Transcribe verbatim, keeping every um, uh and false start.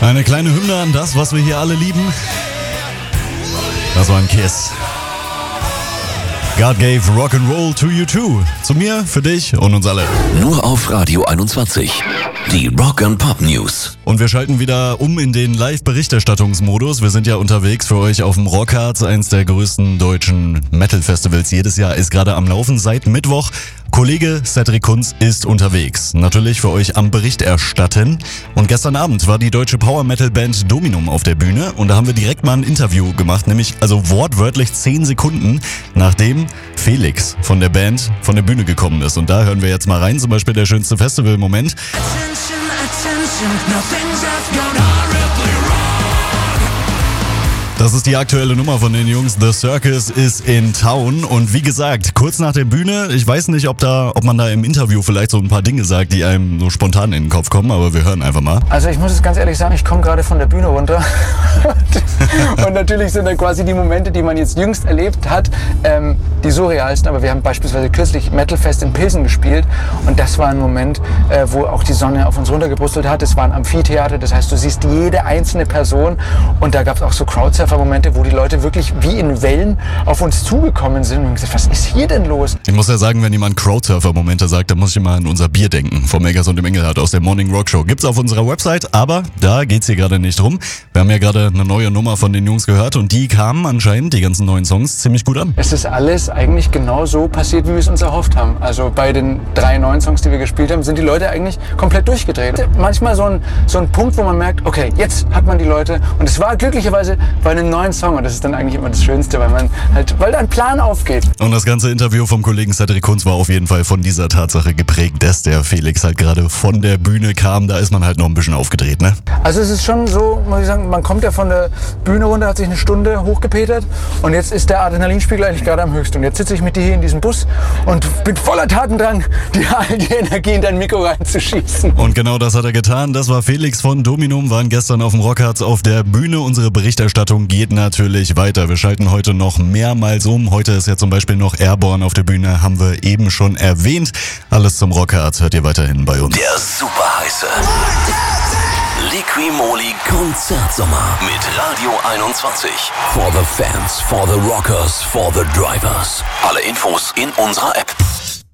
Eine kleine Hymne an das, was wir hier alle lieben. Das war ein Kiss. God gave Rock'n'Roll to you too. Zu mir, für dich und uns alle. Nur auf Radio einundzwanzig. Die Rock and Pop News. Und wir schalten wieder um in den Live-Berichterstattungsmodus. Wir sind ja unterwegs für euch auf dem Rockharz, eins der größten deutschen Metal-Festivals jedes Jahr, ist gerade am Laufen seit Mittwoch. Kollege Cedric Kunz ist unterwegs. Natürlich für euch am Bericht erstatten. Und gestern Abend war die deutsche Power-Metal-Band Dominum auf der Bühne. Und da haben wir direkt mal ein Interview gemacht, nämlich also wortwörtlich zehn Sekunden, nachdem Felix von der Band von der Bühne gekommen ist. Und da hören wir jetzt mal rein, zum Beispiel der schönste Festival-Moment. Attention, attention, now things have gone horribly wrong. Das ist die aktuelle Nummer von den Jungs. The Circus ist in Town. Und wie gesagt, kurz nach der Bühne, ich weiß nicht, ob da, ob man da im Interview vielleicht so ein paar Dinge sagt, die einem so spontan in den Kopf kommen, aber wir hören einfach mal. Also ich muss es ganz ehrlich sagen, ich komme gerade von der Bühne runter. Und natürlich sind dann quasi die Momente, die man jetzt jüngst erlebt hat, ähm, die surrealsten. Aber wir haben beispielsweise kürzlich Metalfest in Pilsen gespielt. Und das war ein Moment, äh, wo auch die Sonne auf uns runtergebrustelt hat. Es war ein Amphitheater, das heißt, du siehst jede einzelne Person. Und da gab es auch so Crowdsurfer-Momente, wo die Leute wirklich wie in Wellen auf uns zugekommen sind. Und gesagt, was ist hier denn los? Ich muss ja sagen, wenn jemand Crowdsurfer-Momente sagt, dann muss ich immer an unser Bier denken. Vom Megas und dem Engelhardt aus der Morning Rock Show. Gibt's auf unserer Website, aber da geht's hier gerade nicht drum. Wir haben ja gerade eine neue Nummer von den Jungs gehört und die kamen anscheinend, die ganzen neuen Songs, ziemlich gut an. Es ist alles eigentlich genau so passiert, wie wir es uns erhofft haben. Also bei den drei neuen Songs, die wir gespielt haben, sind die Leute eigentlich komplett durchgedreht. Manchmal so ein, so ein Punkt, wo man merkt, okay, jetzt hat man die Leute. Und es war glücklicherweise bei einem neuen Song. Und das ist dann eigentlich immer das Schönste, weil man halt, weil da ein Plan aufgeht. Und das ganze Interview vom Kollegen Cedric Kunz war auf jeden Fall von dieser Tatsache geprägt, dass der Felix halt gerade von der Bühne kam. Da ist man halt noch ein bisschen aufgedreht, ne? Also es ist schon so, muss ich sagen, man kommt ja von der Bühne runter, hat sich eine Stunde hochgepetert und jetzt ist der Adrenalinspiegel eigentlich gerade am höchsten. Und jetzt sitze ich mit dir hier in diesem Bus und bin voller Tatendrang, dir all die Energie in dein Mikro reinzuschießen. Und genau das hat er getan. Das war Felix von Dominum, waren gestern auf dem Rockharz auf der Bühne. Unsere Berichterstattung geht natürlich weiter. Wir schalten heute noch mehrmals um. Heute ist ja zum Beispiel noch Airborne auf der Bühne, haben wir eben schon erwähnt. Alles zum Rockharz hört ihr weiterhin bei uns. Der super heiße Liqui-Moly Konzertsommer mit Radio einundzwanzig. For the fans, for the rockers, for the drivers. Alle Infos in unserer App.